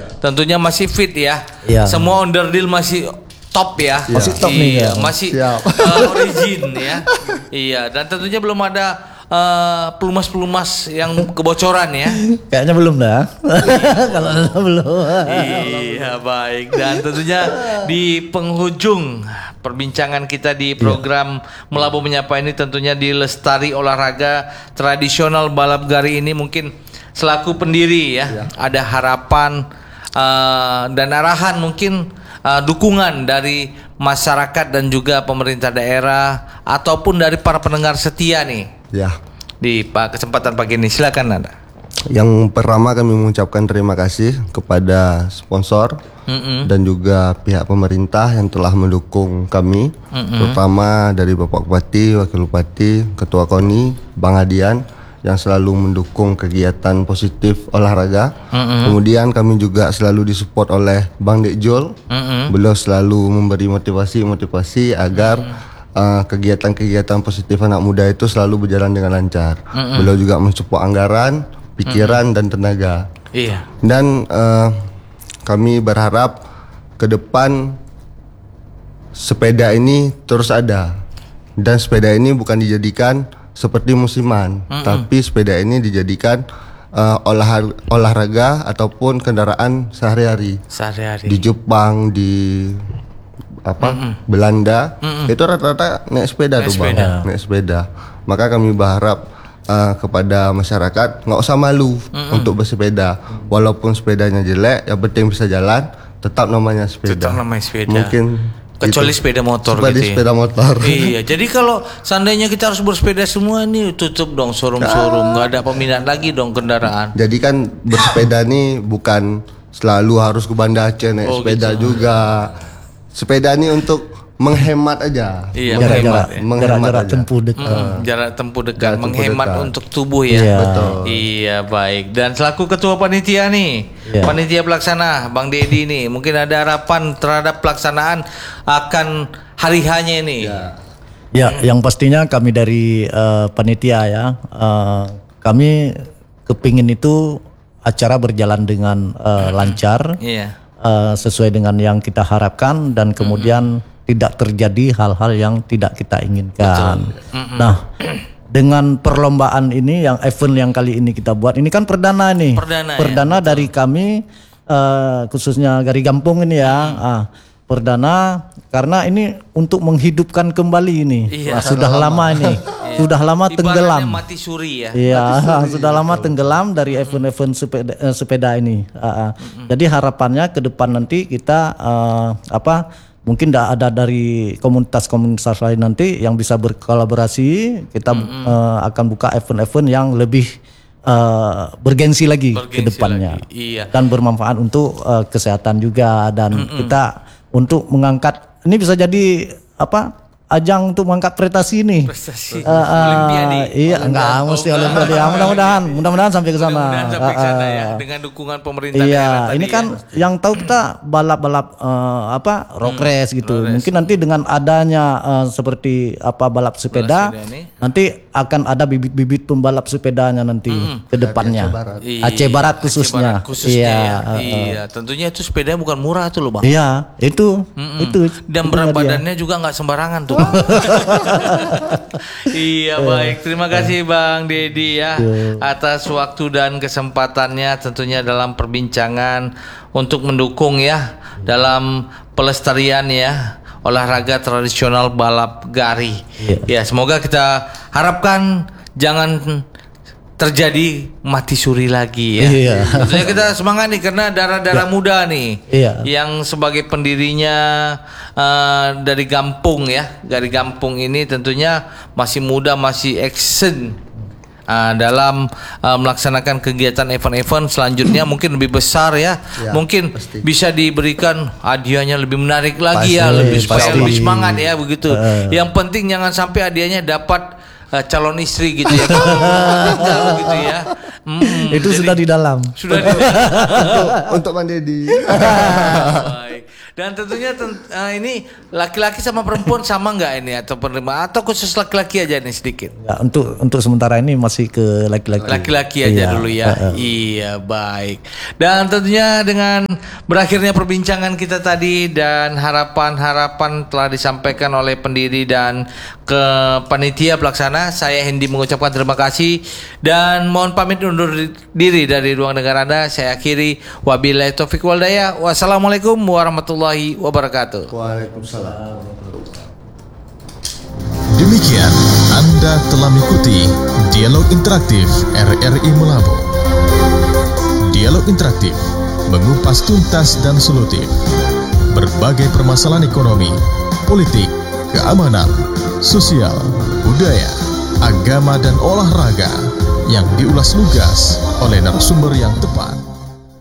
tentunya masih fit ya. Iya. Semua onderdil masih top ya. Masih top nih ya. Masih origin ya. Iya, dan tentunya belum ada pelumas-pelumas yang kebocoran ya. Kayaknya belum dah. Kalau belum. Iya, baik. Dan tentunya di penghujung perbincangan kita di program Melabu Menyapa ini tentunya di Lestari Olahraga Tradisional Balap Gari ini mungkin selaku pendiri ya, ada harapan dan arahan mungkin dukungan dari masyarakat dan juga pemerintah daerah ataupun dari para pendengar setia nih. Ya. Di kesempatan pagi ini silakan Anda. Yang pertama kami mengucapkan terima kasih kepada sponsor dan juga pihak pemerintah yang telah mendukung kami, terutama dari Bapak Bupati, Wakil Bupati, Ketua KONI, Bang Adian yang selalu mendukung kegiatan positif olahraga. Kemudian kami juga selalu disupport oleh Bang Dekjol. Beliau selalu memberi motivasi agar kegiatan-kegiatan positif anak muda itu selalu berjalan dengan lancar. Beliau juga mensupport anggaran, pikiran dan tenaga. Iya. Dan kami berharap ke depan sepeda ini terus ada. Dan sepeda ini bukan dijadikan seperti musiman, tapi sepeda ini dijadikan olahraga ataupun kendaraan sehari-hari. Di Jepang, di Belanda itu rata-rata naik sepeda tuh Bang, naik sepeda. Maka kami berharap kepada masyarakat nggak usah malu untuk bersepeda, walaupun sepedanya jelek, yang penting bisa jalan, tetap namanya sepeda. Mungkin kecuali sepeda motor gitu ya. Sepeda motor. Iya, jadi kalau seandainya kita harus bersepeda semua ini tutup dong showroom-showroom, nggak ada peminat lagi dong kendaraan. Jadi kan bersepeda nih bukan selalu harus ke Banda Aceh naik sepeda juga. Sepeda ini untuk menghemat aja. Iya, jarak tempuh dekat. Jarak tempuh dekat, menghemat untuk tubuh ya. Iya. Betul. Iya, baik. Dan selaku ketua panitia nih, panitia pelaksana Bang Dedi nih, mungkin ada harapan terhadap pelaksanaan akan hari hanya ini. Ya, yang pastinya kami dari panitia ya, kami kepingin itu acara berjalan dengan lancar. Iya. Sesuai dengan yang kita harapkan dan kemudian tidak terjadi hal-hal yang tidak kita inginkan. Nah, dengan perlombaan ini yang event yang kali ini kita buat ini kan perdana nih. Perdana dari kami khususnya dari Gampung ini ya. Perdana karena ini untuk menghidupkan kembali ini. Sudah lama ini. Sudah lama tenggelam. Mati suri ya. Iya, sudah lama tenggelam dari event-event sepeda ini. Jadi harapannya ke depan nanti kita mungkin ada dari komunitas-komunitas lain nanti yang bisa berkolaborasi. Kita akan buka event-event yang lebih bergensi lagi ke depannya. Iya. Dan bermanfaat untuk kesehatan juga dan kita untuk mengangkat ini bisa jadi ajang untuk mengangkat prestasi ini. Prestasi Olimpiade. Iya, enggak mesti Olimpiade. Mudah-mudahan sampai ke sana. Ya, dengan dukungan pemerintah daerah tadi. Ini kan yang tahu kita balap-balap road race gitu. Mungkin nanti dengan adanya seperti balap sepeda, nanti akan ada bibit-bibit pembalap sepedanya nanti ke depannya. Aceh Barat khususnya. Iya, tentunya itu sepeda bukan murah tuh loh Bang. Iya, itu. Dan berat badannya juga nggak sembarangan tuh. Iya, baik. Terima kasih Bang Dedi ya atas waktu dan kesempatannya tentunya dalam perbincangan untuk mendukung ya dalam pelestarian ya olahraga tradisional balap gari. Ya, semoga kita harapkan jangan terjadi mati suri lagi ya. Tentunya kita semangat nih karena darah-darah muda nih yang sebagai pendirinya dari Gampung ya, dari Gampung ini tentunya masih muda, masih action dalam melaksanakan kegiatan event-event selanjutnya mungkin lebih besar ya, mungkin bisa diberikan hadiahnya lebih menarik lagi lebih semangat ya begitu. Yang penting jangan sampai hadiahnya dapat calon istri gitu ya. Gitu ya. Itu sudah di dalam. Sudah di dalam. Untuk Bang Dedi. Baik. Dan tentunya ini laki-laki sama perempuan sama nggak ini atau penerima atau khusus laki-laki aja nih sedikit? Ya, untuk sementara ini masih ke laki-laki. Laki-laki aja dulu ya. Iya, baik. Dan tentunya dengan berakhirnya perbincangan kita tadi dan harapan-harapan telah disampaikan oleh pendiri dan ke panitia pelaksana, saya Hendy mengucapkan terima kasih dan mohon pamit undur diri dari ruang dengar Anda. Saya akhiri, wabillahi taufik wal hidayah. Wassalamualaikum warahmatullahi wabarakatuh. Waalaikumsalam. Demikian Anda telah mengikuti Dialog Interaktif RRI Melabu. Dialog Interaktif mengupas tuntas dan solutif berbagai permasalahan ekonomi, politik, keamanan, sosial, budaya, agama dan olahraga yang diulas lugas oleh narasumber yang tepat.